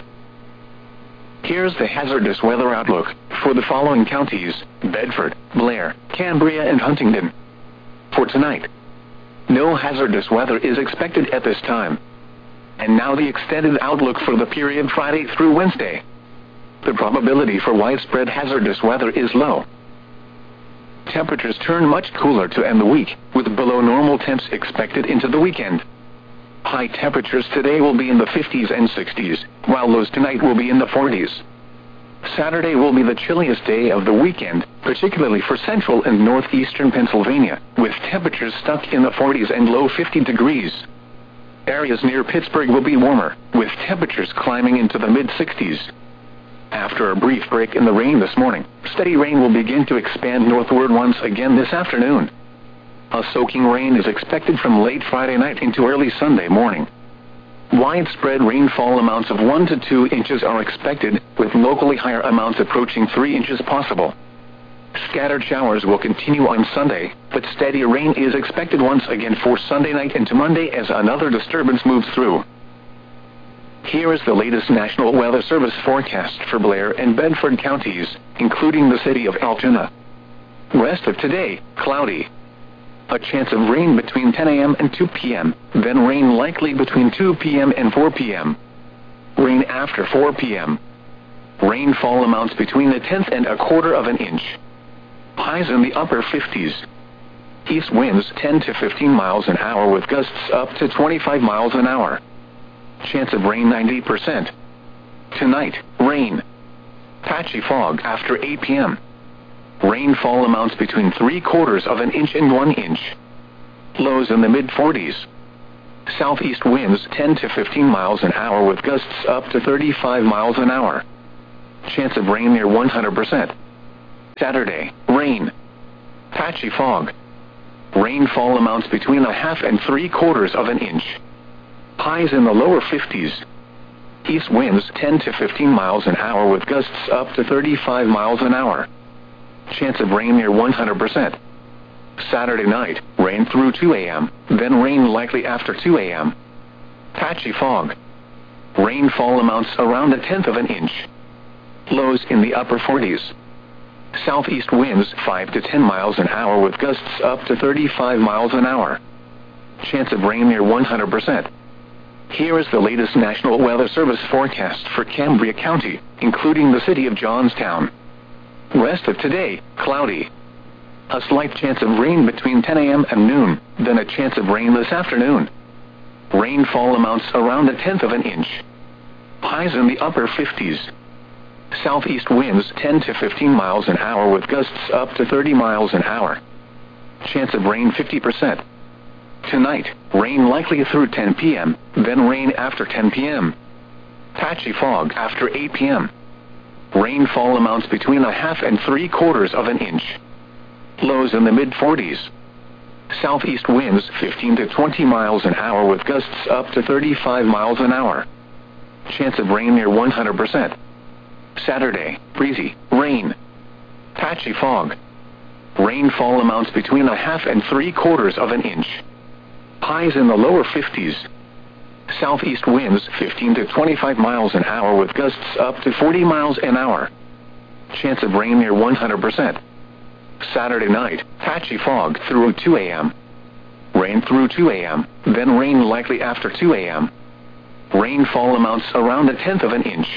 Here's the hazardous weather outlook for the following counties: Bedford, Blair, Cambria, and Huntingdon. For tonight, no hazardous weather is expected at this time. And now the extended outlook for the period Friday through Wednesday. The probability for widespread hazardous weather is low. Temperatures turn much cooler to end the week, with below normal temps expected into the weekend. High temperatures today will be in the 50s and 60s, while lows tonight will be in the 40s. Saturday will be the chilliest day of the weekend, particularly for central and northeastern Pennsylvania, with temperatures stuck in the 40s and low 50 degrees. Areas near Pittsburgh will be warmer, with temperatures climbing into the mid-60s. After a brief break in the rain this morning, steady rain will begin to expand northward once again this afternoon. A soaking rain is expected from late Friday night into early Sunday morning. Widespread rainfall amounts of 1 to 2 inches are expected, with locally higher amounts approaching 3 inches possible. Scattered showers will continue on Sunday, but steady rain is expected once again for Sunday night into Monday as another disturbance moves through. Here is the latest National Weather Service forecast for Blair and Bedford counties, including the city of Altoona. Rest of today, cloudy. A chance of rain between 10 a.m. and 2 p.m., then rain likely between 2 p.m. and 4 p.m. Rain after 4 p.m. Rainfall amounts between a tenth and a quarter of an inch. Highs in the upper 50s. East winds 10 to 15 miles an hour with gusts up to 25 miles an hour. Chance of rain 90%. Tonight, rain. Patchy fog after 8 p.m. Rainfall amounts between 3/4 of an inch and 1 inch. Lows in the mid-40s. Southeast winds 10 to 15 miles an hour with gusts up to 35 miles an hour. Chance of rain near 100%. Saturday, rain. Patchy fog. Rainfall amounts between a half and 3/4 of an inch. Highs in the lower 50s. East winds 10 to 15 miles an hour with gusts up to 35 miles an hour. Chance of rain near 100%. Saturday night, rain through 2 a.m., then rain likely after 2 a.m. Patchy fog. Rainfall amounts around 1/10 of an inch. Lows in the upper 40s. Southeast winds 5 to 10 miles an hour with gusts up to 35 miles an hour. Chance of rain near 100%. Here is the latest National Weather Service forecast for Cambria County, including the city of Johnstown. Rest of today, cloudy. A slight chance of rain between 10 a.m. and noon, then a chance of rain this afternoon. Rainfall amounts around 1/10 of an inch. Highs in the upper 50s. Southeast winds 10 to 15 miles an hour with gusts up to 30 miles an hour. Chance of rain 50%. Tonight, rain likely through 10 p.m., then rain after 10 p.m. Patchy fog after 8 p.m. Rainfall amounts between a half and 3/4 of an inch. Lows in the mid-40s. Southeast winds 15 to 20 miles an hour with gusts up to 35 miles an hour. Chance of rain near 100%. Saturday, breezy, rain. Patchy fog. Rainfall amounts between a half and 3/4 of an inch. Highs in the lower 50s. Southeast winds 15 to 25 miles an hour with gusts up to 40 miles an hour. Chance of rain near 100%. Saturday night, patchy fog through 2 a.m. Rain through 2 a.m., then rain likely after 2 a.m. Rainfall amounts around 1/10 of an inch.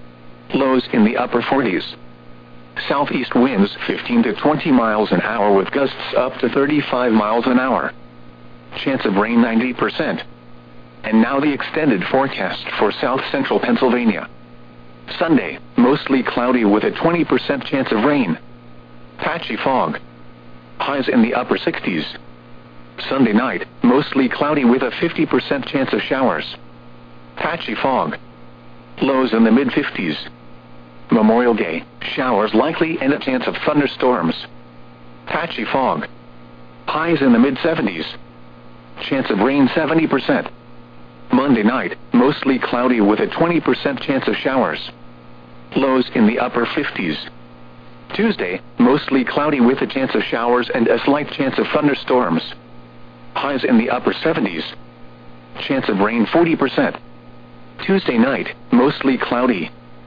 Lows in the upper 40s. Southeast winds 15 to 20 miles an hour with gusts up to 35 miles an hour. Chance of rain 90%. And now the extended forecast for south central Pennsylvania. Sunday, mostly cloudy with a 20% chance of rain. Patchy fog. Highs in the upper 60s. Sunday night, mostly cloudy with a 50% chance of showers. Patchy fog. Lows in the mid-50s. Memorial Day, showers likely and a chance of thunderstorms. Patchy fog. Highs in the mid-70s. Chance of rain 70%. Monday night, mostly cloudy with a 20% chance of showers. Lows in the upper 50s. Tuesday, mostly cloudy with a chance of showers and a slight chance of thunderstorms. Highs in the upper 70s. Chance of rain 40%. Tuesday night, mostly cloudy.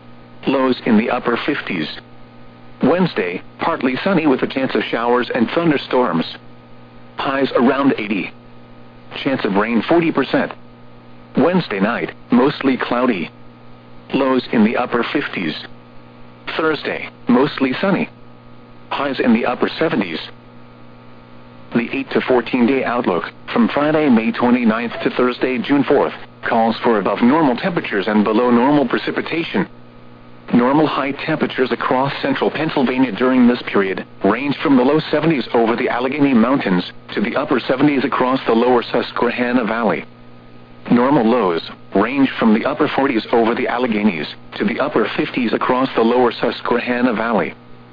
Lows in the upper 50s. Wednesday, partly sunny with a chance of showers and thunderstorms. Highs around 80. Chance of rain 40%. Wednesday night, mostly cloudy. Lows in the upper 50s. Thursday, mostly sunny. Highs in the upper 70s. The 8 to 14-day outlook, from Friday, May 29th to Thursday, June 4th, calls for above normal temperatures and below normal precipitation. Normal high temperatures across central Pennsylvania during this period range from the low 70s over the Allegheny Mountains to the upper 70s across the lower Susquehanna Valley. Normal lows range from the upper 40s over the Alleghenies to the upper 50s across the lower Susquehanna Valley.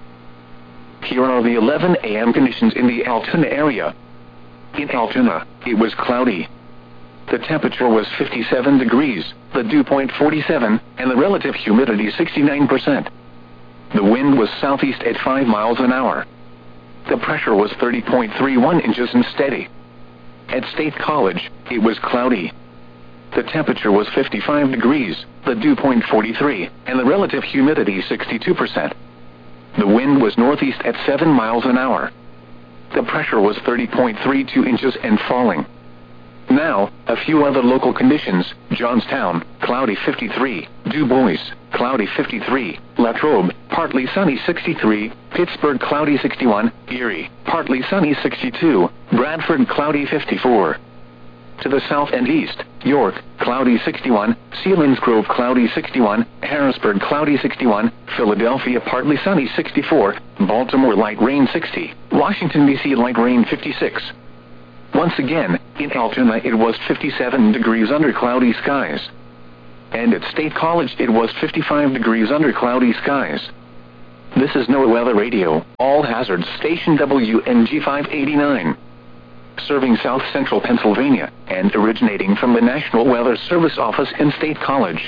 Here are the 11 a.m. conditions in the Altoona area. In Altoona, it was cloudy. The temperature was 57 degrees, the dew point 47, and the relative humidity 69%. The wind was southeast at 5 miles an hour. The pressure was 30.31 inches and steady. At State College, it was cloudy. The temperature was 55 degrees, the dew point 43, and the relative humidity 62%. The wind was northeast at 7 miles an hour. The pressure was 30.32 inches and falling. Now, a few other local conditions: Johnstown, cloudy 53, Du Bois, cloudy 53, Latrobe, partly sunny 63, Pittsburgh, cloudy 61, Erie, partly sunny 62, Bradford, cloudy 54. To the south and east, York, cloudy 61, Selinsgrove, cloudy 61, Harrisburg, cloudy 61, Philadelphia, partly sunny 64, Baltimore, light rain 60, Washington, D.C., light rain 56. Once again, in Altoona it was 57 degrees under cloudy skies. And at State College it was 55 degrees under cloudy skies. This is NOAA Weather Radio, all hazards station WNG 589. Serving South Central Pennsylvania, and originating from the National Weather Service office in State College.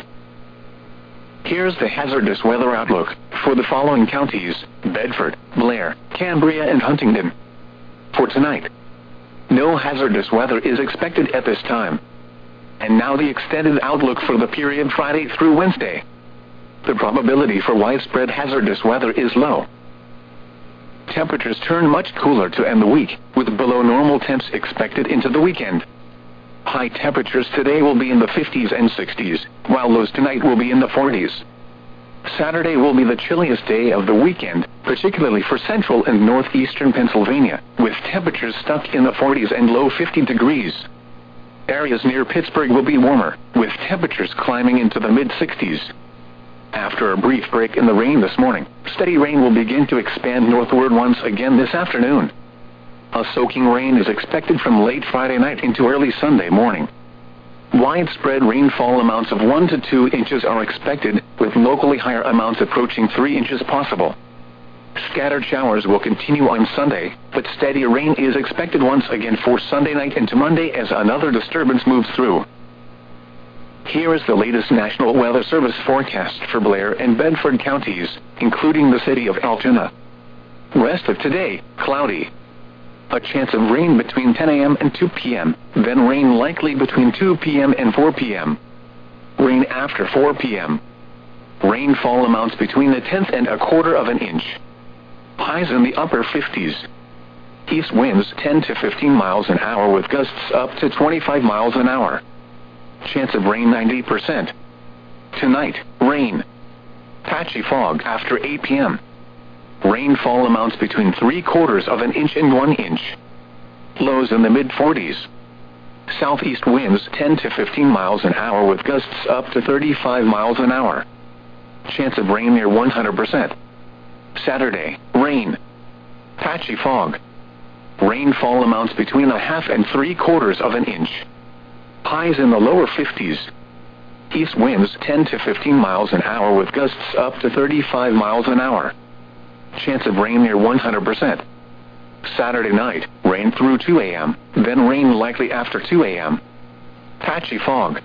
Here's the hazardous weather outlook for the following counties: Bedford, Blair, Cambria, and Huntingdon. For tonight, no hazardous weather is expected at this time. And now the extended outlook for the period Friday through Wednesday. The probability for widespread hazardous weather is low. Temperatures turn much cooler to end the week, with below normal temps expected into the weekend. High temperatures today will be in the 50s and 60s, while lows tonight will be in the 40s. Saturday will be the chilliest day of the weekend, particularly for central and northeastern Pennsylvania, with temperatures stuck in the 40s and low 50 degrees. Areas near Pittsburgh will be warmer, with temperatures climbing into the mid-60s. After a brief break in the rain this morning, steady rain will begin to expand northward once again this afternoon. A soaking rain is expected from late Friday night into early Sunday morning. Widespread rainfall amounts of 1 to 2 inches are expected, with locally higher amounts approaching 3 inches possible. Scattered showers will continue on Sunday, but steady rain is expected once again for Sunday night into Monday as another disturbance moves through. Here is the latest National Weather Service forecast for Blair and Bedford counties, including the city of Altoona. Rest of today, cloudy. A chance of rain between 10 a.m. and 2 p.m., then rain likely between 2 p.m. and 4 p.m. Rain after 4 p.m. Rainfall amounts between a tenth and a quarter of an inch. Highs in the upper 50s. East winds 10 to 15 miles an hour with gusts up to 25 miles an hour. Chance of rain 90%. Tonight, rain. Patchy fog after 8 p.m. Rainfall amounts between 3/4 of an inch and 1 inch. Lows in the mid-40s. Southeast winds 10 to 15 miles an hour with gusts up to 35 miles an hour. Chance of rain near 100%. Saturday, rain. Patchy fog. Rainfall amounts between a half and 3/4 of an inch. Highs in the lower 50s. East winds 10 to 15 miles an hour with gusts up to 35 miles an hour. Chance of rain near 100%. Saturday night, rain through 2 a.m., then rain likely after 2 a.m. Patchy fog.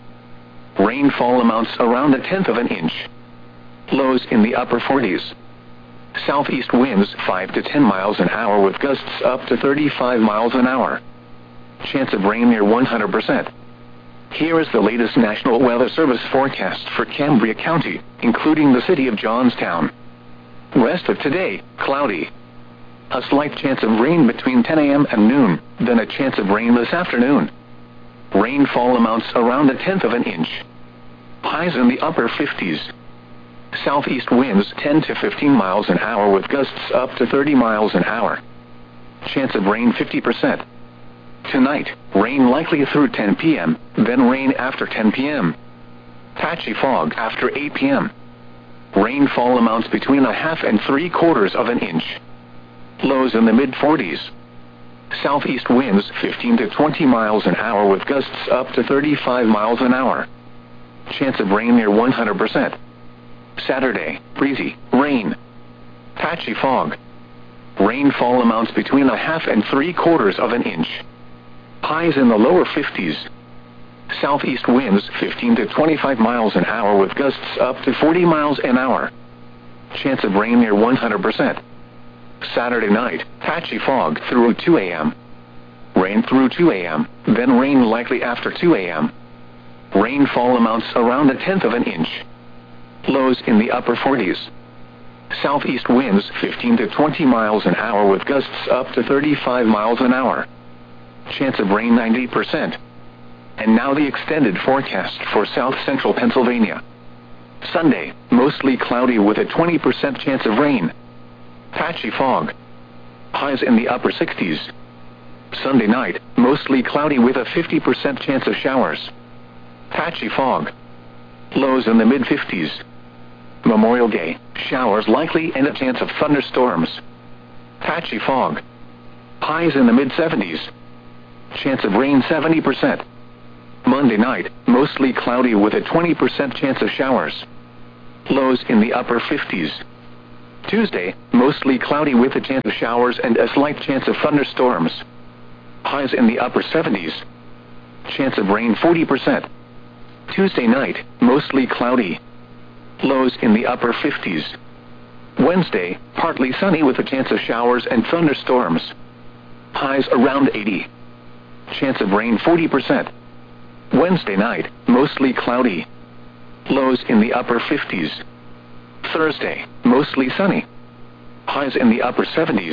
Rainfall amounts around a tenth of an inch. Lows in the upper 40s. Southeast winds 5 to 10 miles an hour with gusts up to 35 miles an hour. Chance of rain near 100%. Here is the latest National Weather Service forecast for Cambria County, including the city of Johnstown. Rest of today, cloudy. A slight chance of rain between 10 a.m. and noon, then a chance of rain this afternoon. Rainfall amounts around a tenth of an inch. Highs in the upper 50s. Southeast winds 10 to 15 miles an hour with gusts up to 30 miles an hour. Chance of rain 50%. Tonight, rain likely through 10 p.m., then rain after 10 p.m. Patchy fog after 8 p.m. Rainfall amounts between a half and 3/4 of an inch. Lows in the mid-40s. Southeast winds 15 to 20 miles an hour with gusts up to 35 miles an hour. Chance of rain near 100%. Saturday, breezy, rain. Patchy fog. Rainfall amounts between a half and 3/4 of an inch. Highs in the lower 50s. Southeast winds 15 to 25 miles an hour with gusts up to 40 miles an hour. Chance of rain near 100%. Saturday night, patchy fog through 2 a.m. Rain through 2 a.m., then rain likely after 2 a.m. Rainfall amounts around a tenth of an inch. Lows in the upper 40s. Southeast winds 15 to 20 miles an hour with gusts up to 35 miles an hour. Chance of rain 90%. And now the extended forecast for South Central Pennsylvania. Sunday, mostly cloudy with a 20% chance of rain. Patchy fog. Highs in the upper 60s. Sunday night, mostly cloudy with a 50% chance of showers. Patchy fog. Lows in the mid-50s. Memorial Day, showers likely and a chance of thunderstorms. Patchy fog. Highs in the mid-70s. Chance of rain 70%. Monday night, mostly cloudy with a 20% chance of showers. Lows in the upper 50s. Tuesday, mostly cloudy with a chance of showers and a slight chance of thunderstorms. Highs in the upper 70s. Chance of rain 40%. Tuesday night, mostly cloudy. Lows in the upper 50s. Wednesday, partly sunny with a chance of showers and thunderstorms. Highs around 80. Chance of rain 40%. Wednesday night, mostly cloudy. Lows in the upper 50s. Thursday, mostly sunny. Highs in the upper 70s.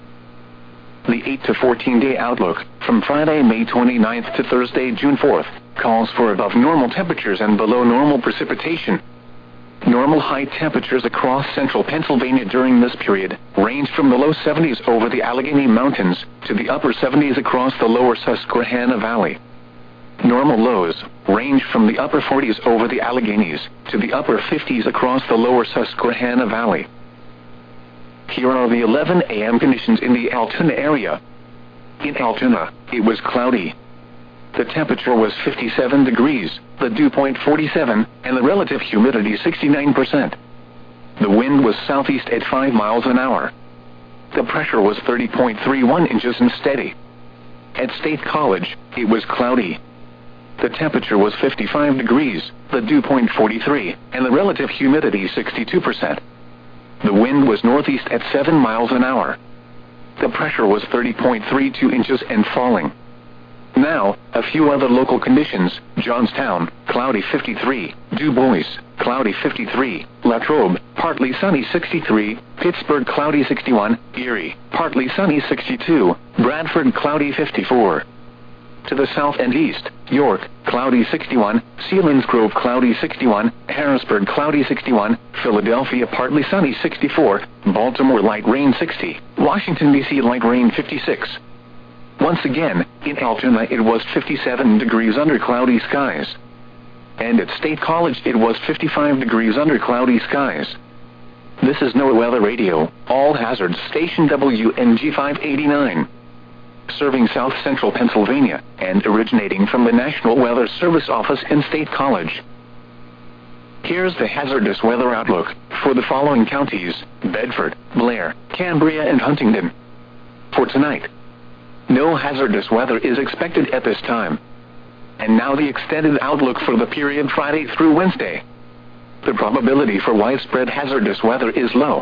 The 8 to 14-day outlook, from Friday, May 29th to Thursday, June 4th, calls for above normal temperatures and below normal precipitation. Normal high temperatures across central Pennsylvania during this period range from the low 70s over the Allegheny Mountains to the upper 70s across the lower Susquehanna Valley. Normal lows range from the upper 40s over the Alleghenies to the upper 50s across the lower Susquehanna Valley. Here are the 11 a.m. conditions in the Altoona area. In Altoona, it was cloudy. The temperature was 57 degrees, the dew point 47, and the relative humidity 69%. The wind was southeast at 5 miles an hour. The pressure was 30.31 inches and steady. At State College, it was cloudy. The temperature was 55 degrees, the dew point 43, and the relative humidity 62%. The wind was northeast at 7 miles an hour. The pressure was 30.32 inches and falling. Now, a few other local conditions: Johnstown, cloudy 53, Du Bois, cloudy 53, Latrobe, partly sunny 63, Pittsburgh, cloudy 61, Erie, partly sunny 62, Bradford, cloudy 54. To the south and east, York, cloudy 61, Selinsgrove, cloudy 61, Harrisburg, cloudy 61, Philadelphia, partly sunny 64, Baltimore, light rain 60, Washington, D.C., light rain 56. Once again, in Altoona it was 57 degrees under cloudy skies. And at State College it was 55 degrees under cloudy skies. This is NOAA Weather Radio, all hazards station WNG 589. Serving South Central Pennsylvania, and originating from the National Weather Service office in State College. Here's the hazardous weather outlook for the following counties: Bedford, Blair, Cambria, and Huntingdon. For tonight, no hazardous weather is expected at this time. And now the extended outlook for the period Friday through Wednesday. The probability for widespread hazardous weather is low.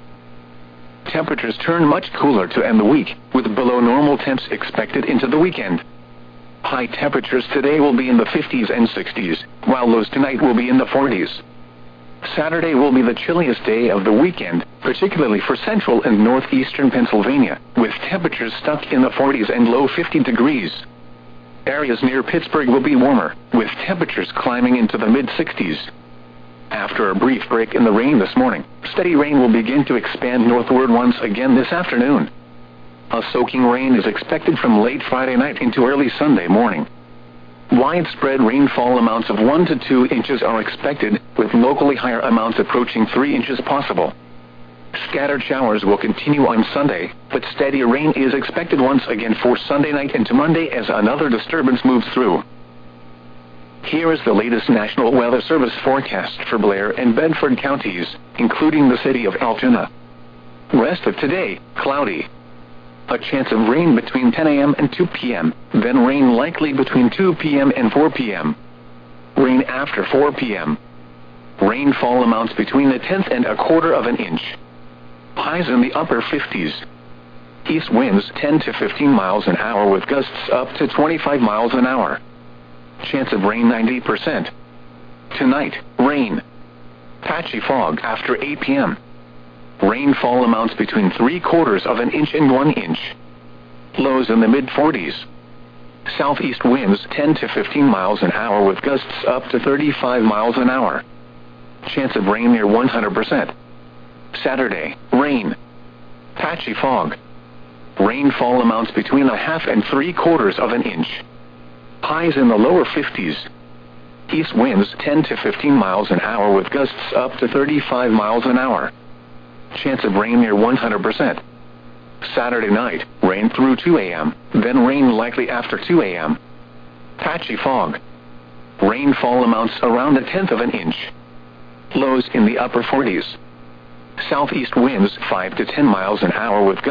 Temperatures turn much cooler to end the week, with below normal temps expected into the weekend. High temperatures today will be in the 50s and 60s, while lows tonight will be in the 40s. Saturday will be the chilliest day of the weekend, particularly for central and northeastern Pennsylvania, with temperatures stuck in the 40s and low 50 degrees. Areas near Pittsburgh will be warmer, with temperatures climbing into the mid-60s. After a brief break in the rain this morning, steady rain will begin to expand northward once again this afternoon. A soaking rain is expected from late Friday night into early Sunday morning. Widespread rainfall amounts of 1 to 2 inches are expected, with locally higher amounts approaching 3 inches possible. Scattered showers will continue on Sunday, but steadier rain is expected once again for Sunday night into Monday as another disturbance moves through. Here is the latest National Weather Service forecast for Blair and Bedford counties, including the city of Altoona. Rest of today, cloudy. A chance of rain between 10 a.m. and 2 p.m., then rain likely between 2 p.m. and 4 p.m. Rain after 4 p.m. Rainfall amounts between a tenth and a quarter of an inch. Highs in the upper 50s. East winds 10 to 15 miles an hour with gusts up to 25 miles an hour. Chance of rain 90%. Tonight, rain. Patchy fog after 8 p.m. Rainfall amounts between 3/4 of an inch and 1 inch. Lows in the mid-40s. Southeast winds 10 to 15 miles an hour with gusts up to 35 miles an hour. Chance of rain near 100%. Saturday, rain. Patchy fog. Rainfall amounts between 1/2 and 3/4 of an inch. Highs in the lower 50s. East winds 10 to 15 miles an hour with gusts up to 35 miles an hour. Chance of rain near 100%. Saturday night, Rain through 2 a.m., then rain likely after 2 a.m. Patchy fog. Rainfall amounts around 1/10 of an inch. Lows in the upper 40s. Southeast winds 5 to 10 miles an hour with